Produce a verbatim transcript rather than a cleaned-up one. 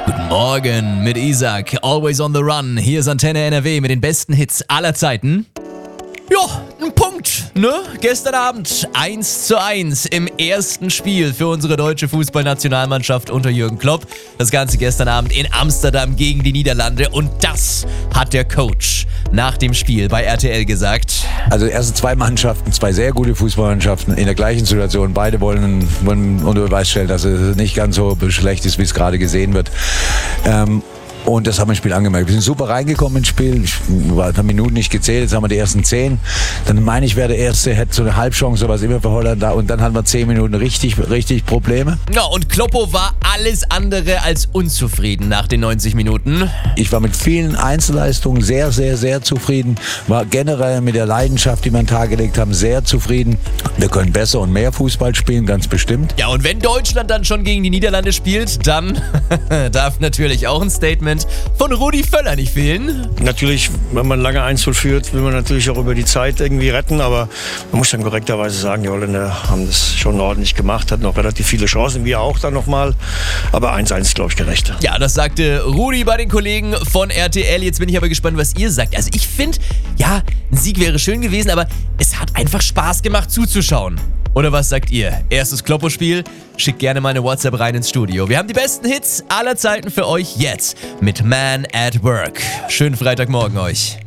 Guten Morgen mit Isaac, always on the run. Hier ist Antenne N R W mit den besten Hits aller Zeiten. Ja, ein Punkt, ne? Gestern Abend eins zu eins im ersten Spiel für unsere deutsche Fußballnationalmannschaft unter Jürgen Klopp. Das Ganze gestern Abend in Amsterdam gegen die Niederlande und das hat der Coach nach dem Spiel bei R T L gesagt. Also erste zwei Mannschaften, zwei sehr gute Fußballmannschaften in der gleichen Situation. Beide wollen, wollen unter Beweis stellen, dass es nicht ganz so schlecht ist, wie es gerade gesehen wird. Ähm, Und das haben wir im Spiel angemerkt. Wir sind super reingekommen ins Spiel. Ich war ein paar Minuten nicht gezählt. Jetzt haben wir die ersten zehn. Dann meine ich, wäre der erste, hätte so eine Halbchance, sowas immer für Holland da. Und dann hatten wir zehn Minuten richtig, richtig Probleme. Ja, und Kloppo war alles andere als unzufrieden nach den neunzig Minuten. Ich war mit vielen Einzelleistungen sehr, sehr, sehr zufrieden. War generell mit der Leidenschaft, die wir an den Tag gelegt haben, sehr zufrieden. Wir können besser und mehr Fußball spielen, ganz bestimmt. Ja, und wenn Deutschland dann schon gegen die Niederlande spielt, dann darf natürlich auch ein Statement von Rudi Völler nicht fehlen. Natürlich, wenn man lange eins null führt, will man natürlich auch über die Zeit irgendwie retten, aber man muss dann korrekterweise sagen, die Holländer haben das schon ordentlich gemacht, hatten noch relativ viele Chancen, wir auch dann nochmal, aber eins eins ist, glaube ich, gerecht. Ja, das sagte Rudi bei den Kollegen von R T L. Jetzt bin ich aber gespannt, was ihr sagt. Also ich finde, ja, ein Sieg wäre schön gewesen, aber es hat einfach Spaß gemacht zuzuschauen. Oder was sagt ihr? Erstes Kloppo-Spiel? Schickt gerne mal eine WhatsApp rein ins Studio. Wir haben die besten Hits aller Zeiten für euch jetzt mit Man at Work. Schönen Freitagmorgen euch.